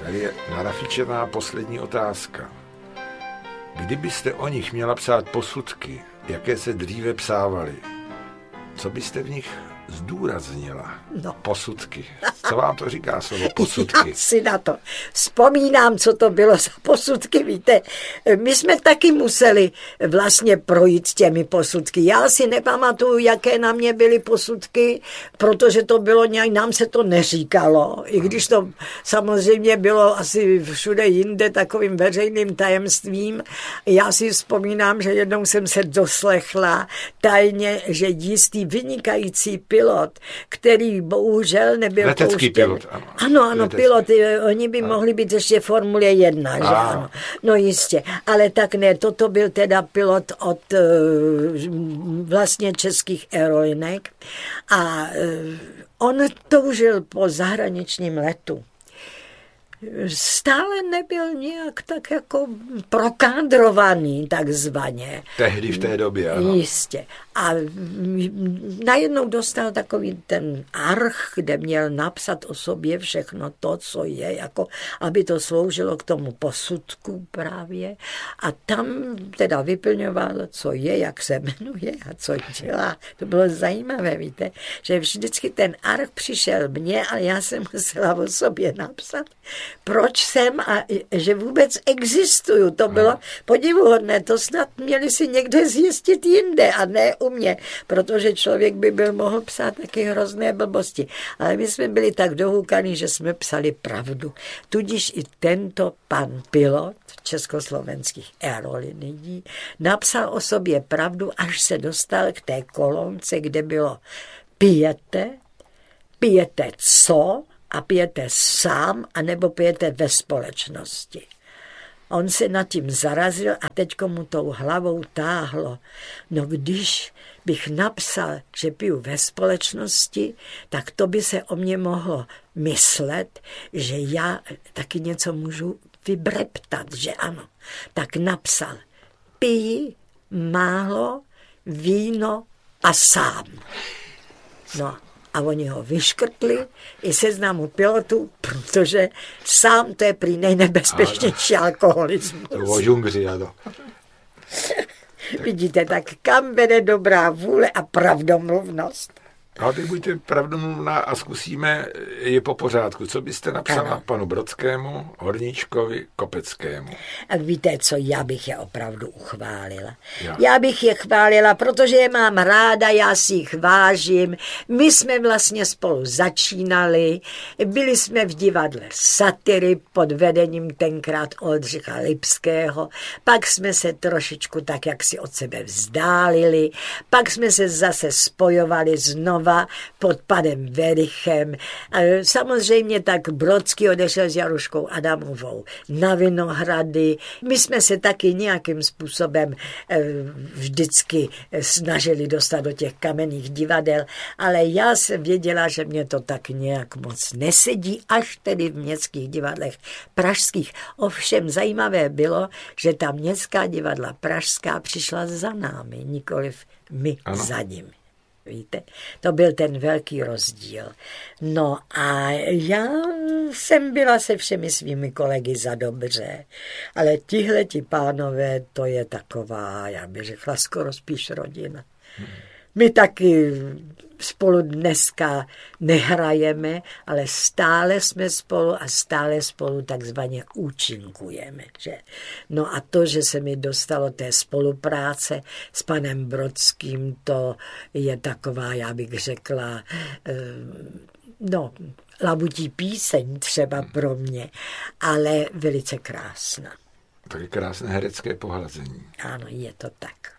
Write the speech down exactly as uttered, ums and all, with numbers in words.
Tady je narafičená poslední otázka. Kdybyste o nich měla psát posudky, jaké se dříve psávaly, co byste v nich zdůraznila? No. Posudky. Co vám to říká slovo posudky? Já si na to vzpomínám, co to bylo za posudky. Víte, my jsme taky museli vlastně projít těmi posudky. Já si nepamatuju, jaké na mě byly posudky, protože to bylo nějak, nám se to neříkalo. I když to samozřejmě bylo asi všude jinde takovým veřejným tajemstvím. Já si vzpomínám, že jednou jsem se doslechla tajně, že jistý vynikající pilot, který bohužel nebyl letecký pouštěn. pilot, ano. Ano, ano, letecký. pilot, oni by ano. mohli být ještě Formule jedna, že ano. ano. No jistě, ale tak ne, toto byl teda pilot od vlastně českých aerolinek a on toužil po zahraničním letu. Stále nebyl nějak tak jako prokádrovaný, takzvaně. Tehdy v té době, ano. Jistě. A najednou dostal takový ten arch, kde měl napsat o sobě všechno to, co je, jako aby to sloužilo k tomu posudku právě. A tam teda vyplňoval, co je, jak se jmenuje a co dělá. To bylo zajímavé, víte, že vždycky ten arch přišel mně, ale já jsem musela o sobě napsat, proč jsem a že vůbec existuju. To bylo podivuhodné, to snad měli si někde zjistit jinde a ne u mě, protože člověk by byl mohl psát taky hrozné blbosti. Ale my jsme byli tak dohoukaní, že jsme psali pravdu. Tudíž i tento pan pilot československých aerolinií napsal o sobě pravdu, až se dostal k té kolonce, kde bylo pijete, pijete co a pijete sám, anebo pijete ve společnosti. On se nad tím zarazil a teďko mu tou hlavou táhlo. No když bych napsal, že piju ve společnosti, tak to by se o mě mohlo myslet, že já taky něco můžu vybreptat, že ano. Tak napsal, piji málo, víno a sám. No. A oni ho vyškrtli i seznamu pilotů, protože sám to je prý nejnebezpečnější alkoholismus. To bylo žungři, ano. Vidíte, tak kam vede dobrá vůle a pravdomluvnost? Ale teď buďte pravdomluvná a zkusíme je po pořádku. Co byste napsala ano. panu Brodskému, Horníčkovi, Kopeckému? A víte co, já bych je opravdu uchválila. Já. já bych je chválila, protože je mám ráda, já si jich vážím. My jsme vlastně spolu začínali, byli jsme v divadle Satyry pod vedením tenkrát Oldřicha Lipského, pak jsme se trošičku tak, jak si od sebe vzdálili, pak jsme se zase spojovali znovu pod panem Verichem. Samozřejmě tak Brodský odešel s Jaruškou Adamovou na Vinohrady. My jsme se taky nějakým způsobem vždycky snažili dostat do těch kamenných divadel, ale já jsem věděla, že mě to tak nějak moc nesedí, až tedy v městských divadlech pražských. Ovšem zajímavé bylo, že ta městská divadla pražská přišla za námi, nikoliv my ano. za nimi. Víte, to byl ten velký rozdíl. No a já jsem byla se všemi svými kolegy za dobře, ale tihleti pánové, to je taková, já bych řekla, skoro spíš rodina. Hmm. My taky spolu dneska nehrajeme, ale stále jsme spolu a stále spolu takzvaně účinkujeme. Že? No a to, že se mi dostalo té spolupráce s panem Brodským, to je taková, já bych řekla, no, labutí píseň třeba pro mě, ale velice krásná. Taky krásné herecké pohlazení. Ano, je to tak.